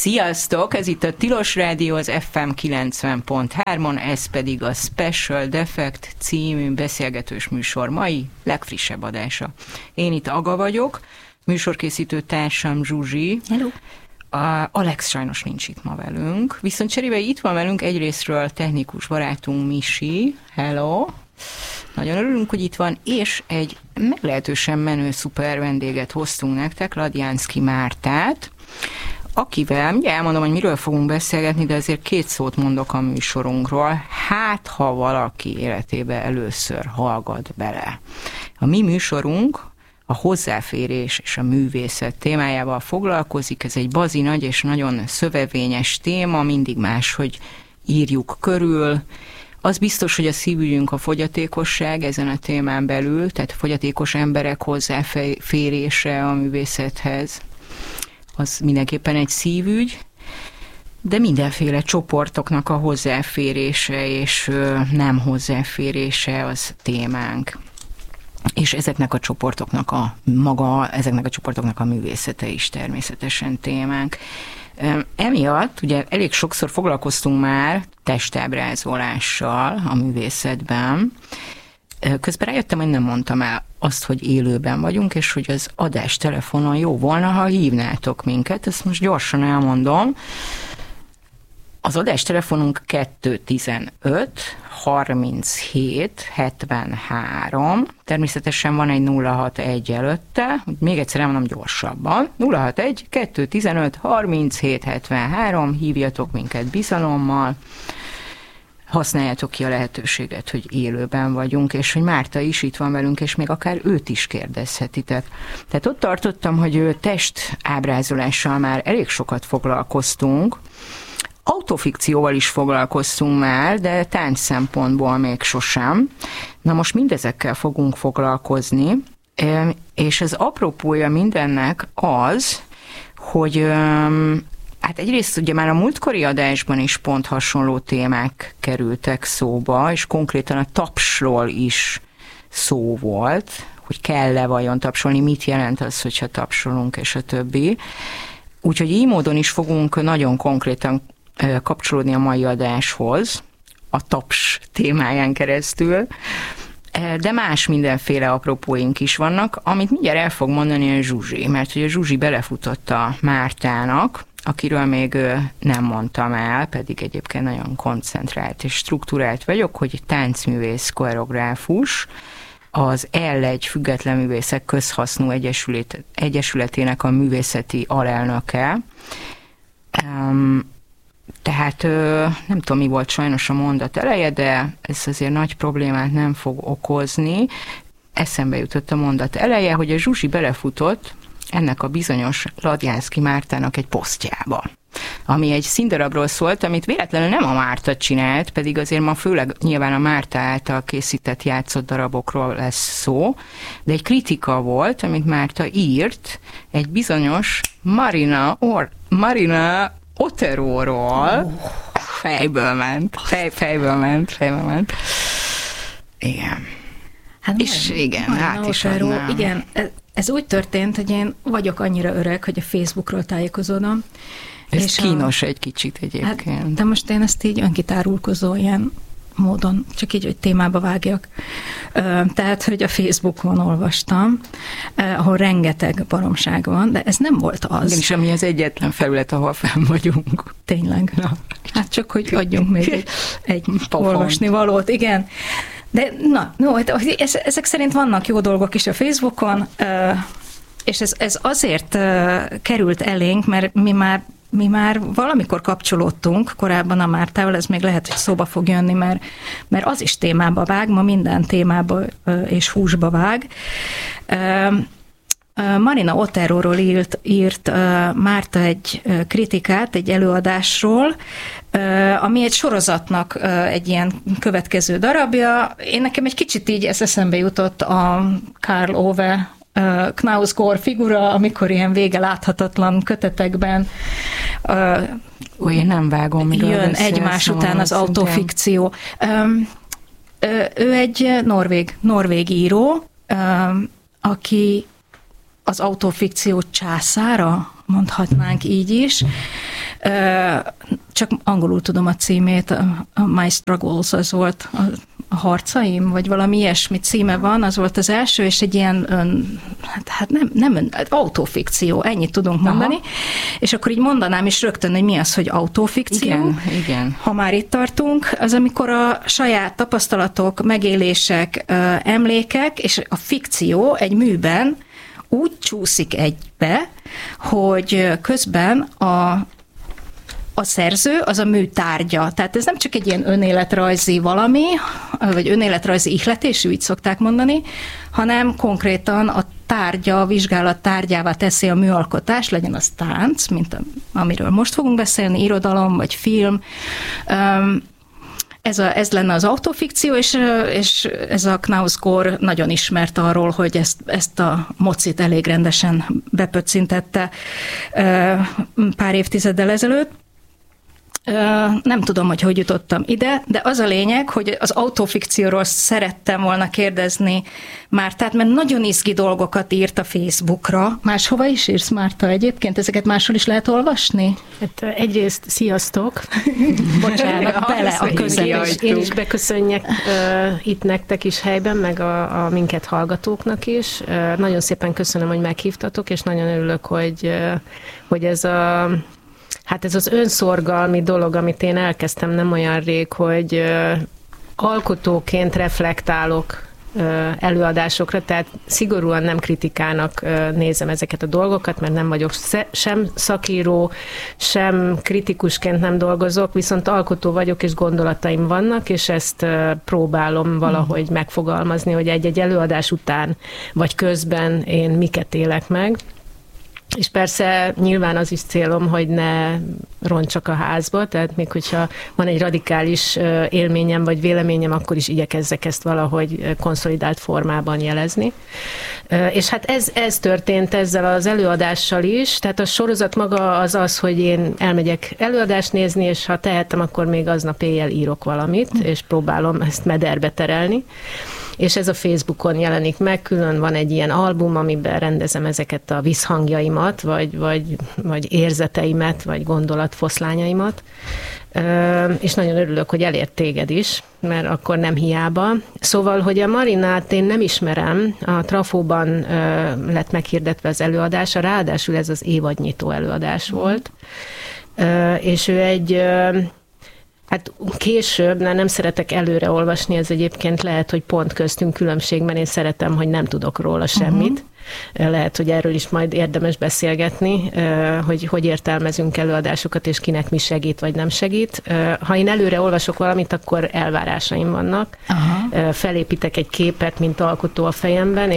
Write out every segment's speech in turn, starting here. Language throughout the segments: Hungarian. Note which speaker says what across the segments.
Speaker 1: Sziasztok! Ez itt a Tilos Rádió, az FM 90.3-on, ez pedig a Special Defect című beszélgetős műsor mai legfrissebb adása. Én itt Aga vagyok, műsorkészítő társam Zsuzsi.
Speaker 2: Hello!
Speaker 1: Alex sajnos nincs itt ma velünk, viszont cserébe itt van velünk egyrészről technikus barátunk Misi. Hello! Nagyon örülünk, hogy itt van, és egy meglehetősen menő szuper vendéget hoztunk nektek, Ladjánszky Mártát, akivel, ugye elmondom, hogy miről fogunk beszélgetni, de azért 2 szót mondok a műsorunkról, hát ha valaki életébe először hallgat bele. A mi műsorunk a hozzáférés és a művészet témájával foglalkozik, ez egy bazi nagy és nagyon szövevényes téma, mindig máshogy írjuk körül. Az biztos, hogy a szívügyünk a fogyatékosság ezen a témán belül, tehát a fogyatékos emberek hozzáférése a művészethez, az mindenképpen egy szívügy, de mindenféle csoportoknak a hozzáférése és nem hozzáférése az témánk. És ezeknek a csoportoknak a művészete is természetesen témánk. Emiatt ugye elég sokszor foglalkoztunk már testábrázolással a művészetben. Közben rájöttem, hogy nem mondtam el azt, hogy élőben vagyunk, és hogy az adás telefonon jó volna, ha hívnátok minket. Ezt most gyorsan elmondom. Az adás telefonunk 215 37 73, természetesen van egy 061 előtte, még egyszer elmondom gyorsabban, 061 215 37 73, hívjatok minket bizalommal, használjátok ki a lehetőséget, hogy élőben vagyunk, és hogy Márta is itt van velünk, és még akár őt is kérdezhetitek. Tehát ott tartottam, hogy testábrázolással már elég sokat foglalkoztunk, autofikcióval is foglalkoztunk már, de tánc szempontból még sosem. Na most mindezekkel fogunk foglalkozni, és az apropója mindennek az, hogy hát egyrészt ugye már a múltkori adásban is pont hasonló témák kerültek szóba, és konkrétan a tapsról is szó volt, hogy kell-e vajon tapsolni, mit jelent az, hogyha tapsolunk, és a többi. Úgyhogy így módon is fogunk nagyon konkrétan kapcsolódni a mai adáshoz, a taps témáján keresztül, de más mindenféle apropóink is vannak, amit mindjárt el fog mondani a Zsuzsi, mert ugye a Zsuzsi belefutott a Mártának, akiről még nem mondtam el, pedig egyébként nagyon koncentrált és strukturált vagyok, hogy táncművész, koreográfus, az L1 Független Művészek Közhasznú Egyesületének a művészeti alelnöke. Tehát nem tudom, mi volt sajnos a mondat eleje, de ez azért nagy problémát nem fog okozni. Eszembe jutott a mondat eleje, hogy a Zsuzsi belefutott ennek a bizonyos Ladjánszky Mártának egy posztjába, ami egy színdarabról szólt, amit véletlenül nem a Márta csinált, pedig azért ma főleg nyilván a Márta által készített, játszott darabokról lesz szó, de egy kritika volt, amit Márta írt egy bizonyos Marina Oteróról. Fejből ment. Igen.
Speaker 2: Hát
Speaker 1: és igen, át is adnám.
Speaker 2: Igen, ez úgy történt, hogy én vagyok annyira öreg, hogy a Facebookról tájékozódom.
Speaker 1: Ez és kínos egy kicsit egyébként.
Speaker 2: Hát, de most én ezt így önkitárulkozó ilyen módon, csak így, hogy témába vágjak. Tehát, hogy a Facebookon olvastam, ahol rengeteg baromság van, de ez nem volt az.
Speaker 1: Igen, és ami az egyetlen felület, ahol fenn vagyunk.
Speaker 2: Tényleg. Na. Hát csak, hogy adjunk még egy olvasni valót. Igen. De ezek szerint vannak jó dolgok is a Facebookon, és ez azért került elénk, mert mi már valamikor kapcsolódtunk korábban a Mártával, ez még lehet, hogy szóba fog jönni, mert az is témába vág, ma minden témába és húsba vág. Marina Oteróról írt Márta egy kritikát, egy előadásról, ami egy sorozatnak egy ilyen következő darabja. Nekem egy kicsit így ez eszembe jutott a Karl Ove Knausgård figura, amikor ilyen vége láthatatlan kötetekben
Speaker 1: én nem vágom,
Speaker 2: jön egymás után az autofikció. Ő egy norvég író, aki az autofikció császára, mondhatnánk így is. Csak angolul tudom a címét, a My Struggles, az volt a harcaim, vagy valami ilyesmi címe van, az volt az első, és egy ilyen nem autofikció, ennyit tudunk mondani. Aha. És akkor így mondanám is rögtön, hogy mi az, hogy autofikció.
Speaker 1: Igen.
Speaker 2: Ha már itt tartunk, az amikor a saját tapasztalatok, megélések, emlékek, és a fikció egy műben úgy csúszik egybe, hogy közben a szerző az a mű tárgya. Tehát ez nem csak egy ilyen önéletrajzi valami, vagy önéletrajzi ihletésű, így szokták mondani, hanem konkrétan a tárgya, a vizsgálat tárgyává teszi a műalkotás, legyen az tánc, mint amiről most fogunk beszélni, irodalom vagy film. Ez lenne az autofikció, és ez a Knausgård nagyon ismert arról, hogy ezt a mocit elég rendesen bepöccintette pár évtizeddel ezelőtt. Nem tudom, hogy jutottam ide, de az a lényeg, hogy az autofikcióról szerettem volna kérdezni Mártát, mert nagyon izgi dolgokat írt a Facebookra. Máshova is írsz, Márta, egyébként? Ezeket máshol is lehet olvasni?
Speaker 3: Hát egyrészt sziasztok!
Speaker 2: Bocsánat, bele a közepes.
Speaker 3: Én is beköszönjek itt nektek is helyben, meg a minket hallgatóknak is. Nagyon szépen köszönöm, hogy meghívtatok, és nagyon örülök, hogy ez ez az önszorgalmi dolog, amit én elkezdtem nem olyan rég, hogy alkotóként reflektálok előadásokra, tehát szigorúan nem kritikának nézem ezeket a dolgokat, mert nem vagyok sem szakíró, sem kritikusként nem dolgozok, viszont alkotó vagyok, és gondolataim vannak, és ezt próbálom valahogy megfogalmazni, hogy egy-egy előadás után, vagy közben én miket élek meg. És persze nyilván az is célom, hogy ne roncsak a házba, tehát még hogyha van egy radikális élményem vagy véleményem, akkor is igyekezzek ezt valahogy konszolidált formában jelezni. És hát ez történt ezzel az előadással is, tehát a sorozat maga az, hogy én elmegyek előadást nézni, és ha tehetem, akkor még aznap éjjel írok valamit, és próbálom ezt mederbe terelni. És ez a Facebookon jelenik meg, külön van egy ilyen album, amiben rendezem ezeket a visszhangjaimat, vagy érzeteimet, vagy gondolatfoszlányaimat. És nagyon örülök, hogy elért téged is, mert akkor nem hiába. Szóval, hogy a Marinát én nem ismerem, a Trafóban lett meghirdetve az előadása, ráadásul ez az évadnyitó előadás volt, és ő egy... Hát később, nem szeretek előre olvasni, ez egyébként lehet, hogy pont köztünk különbség, mert én szeretem, hogy nem tudok róla semmit. Lehet, hogy erről is majd érdemes beszélgetni, hogy értelmezünk előadásokat, és kinek mi segít, vagy nem segít. Ha én előre olvasok valamit, akkor elvárásaim vannak. Aha. Felépítek egy képet, mint alkotó a fejemben,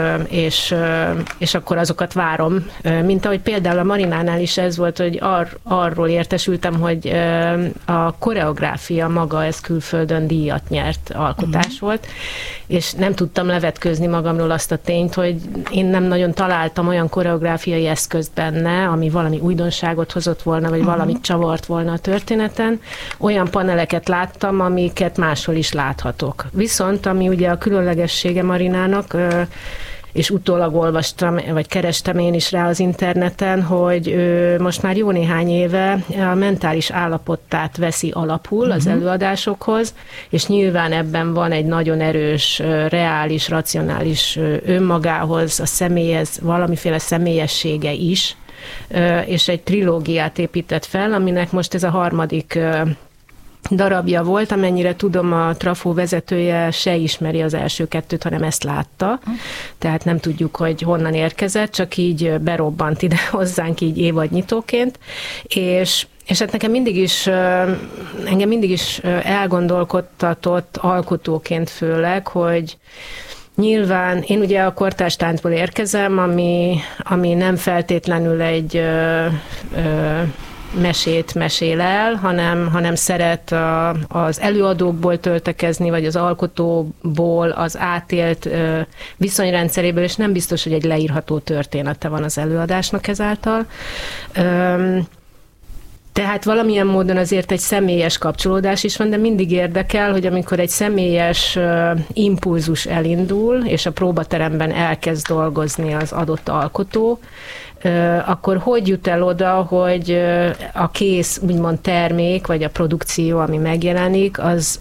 Speaker 3: és akkor azokat várom. Mint ahogy például a Marinánál is ez volt, hogy arról értesültem, hogy a koreográfia maga, ez külföldön díjat nyert alkotás volt, és nem tudtam levetkőzni magamról azt a tényt, hogy én nem nagyon találtam olyan koreográfiai eszközt benne, ami valami újdonságot hozott volna, vagy valamit csavart volna a történeten. Olyan paneleket láttam, amiket máshol is láthatok. Viszont, ami ugye a különlegessége Marinának, és utólag olvastam, vagy kerestem én is rá az interneten, hogy ő most már jó néhány éve a mentális állapottát veszi alapul az előadásokhoz, és nyilván ebben van egy nagyon erős, reális, racionális önmagához, a személyhez valamiféle személyessége is, és egy trilógiát épített fel, aminek most ez a harmadik darabja volt, amennyire tudom, a Trafó vezetője se ismeri az első kettőt, hanem ezt látta. Tehát nem tudjuk, hogy honnan érkezett, csak így berobbant ide hozzánk így évadnyitóként, és hát engem mindig is elgondolkodtatott alkotóként főleg, hogy nyilván én ugye a kortárs táncból érkezem, ami nem feltétlenül egy mesét mesél el, hanem szeret az előadókból töltekezni, vagy az alkotóból, az átélt viszonyrendszeréből, és nem biztos, hogy egy leírható története van az előadásnak ezáltal. Tehát valamilyen módon azért egy személyes kapcsolódás is van, de mindig érdekel, hogy amikor egy személyes impulzus elindul, és a próbateremben elkezd dolgozni az adott alkotó, akkor hogy jut el oda, hogy a kész, úgymond termék, vagy a produkció, ami megjelenik,